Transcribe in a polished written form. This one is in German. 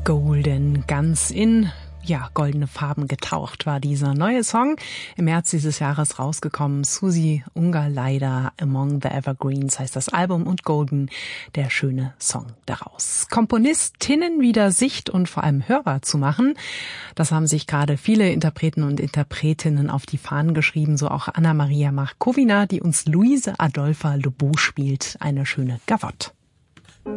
Golden, ganz in goldene Farben getaucht war dieser neue Song. Im März dieses Jahres rausgekommen. Susi Ungerleider, Among the Evergreens heißt das Album und Golden, der schöne Song daraus. Komponistinnen wieder Sicht und vor allem hörbar zu machen, das haben sich gerade viele Interpreten und Interpretinnen auf die Fahnen geschrieben, so auch Anna-Maria Markowina, die uns Luise Adolpha Lobo spielt, eine schöne Gavotte.